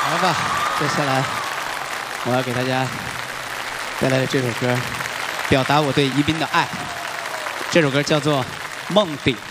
来吧，接下来我要给大家带来的这首歌，表达我对宜宾的爱。这首歌叫做《梦顶》。